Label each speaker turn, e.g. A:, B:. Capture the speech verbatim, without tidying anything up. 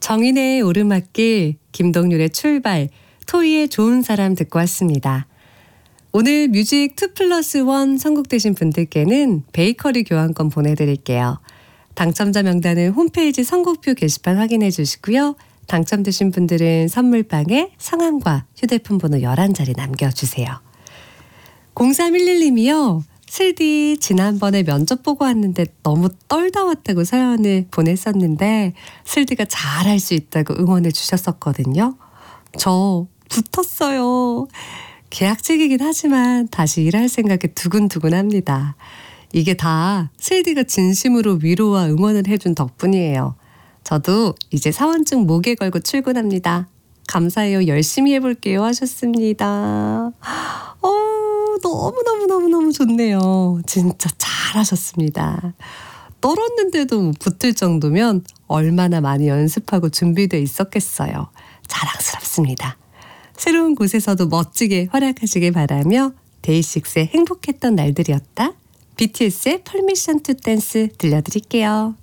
A: 정인의 오르막길, 김동률의 출발, 토이의 좋은 사람 듣고 왔습니다. 오늘 뮤직 투 플러스 원 선곡되신 분들께는 베이커리 교환권 보내드릴게요. 당첨자 명단은 홈페이지 선곡표 게시판 확인해 주시고요. 당첨되신 분들은 선물방에 성함과 휴대폰 번호 열한 자리 남겨주세요. 공삼일일 님이요. 슬디 지난번에 면접 보고 왔는데 너무 떨다 왔다고 사연을 보냈었는데 슬디가 잘할 수 있다고 응원해 주셨었거든요. 저 붙었어요. 계약직이긴 하지만 다시 일할 생각에 두근두근합니다. 이게 다 슬디가 진심으로 위로와 응원을 해준 덕분이에요. 저도 이제 사원증 목에 걸고 출근합니다. 감사해요. 열심히 해볼게요 하셨습니다. 어, 너무너무너무너무 좋네요. 진짜 잘하셨습니다. 떨었는데도 붙을 정도면 얼마나 많이 연습하고 준비돼 있었겠어요. 자랑스럽습니다. 새로운 곳에서도 멋지게 활약하시길 바라며 데이식스의 행복했던 날들이었다. 비티에스의 퍼미션 투 댄스 들려드릴게요.